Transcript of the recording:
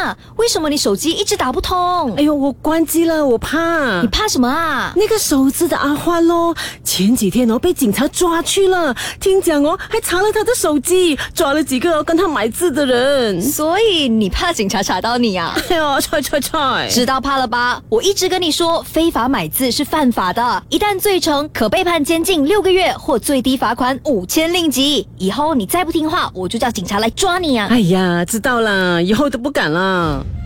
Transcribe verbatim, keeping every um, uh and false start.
啊？为什么你手机一直打不通？ 哎呦，我关机了，我怕。 你怕什么啊？ 那个手指的阿欢咯，前几天哦被警察抓去了，听讲哦还查了他的手机，抓了几个哦跟他买字的人。 所以你怕警察查到你啊？ 哎呦，踹踹踹！ 知道怕了吧？我一直跟你说，非法买字是犯法的，一旦罪成，可被判监禁六个月或最低罚款五千令吉。以后你再不听话，我就叫警察来抓你啊！ 哎呀，知道啦，以后都不敢了。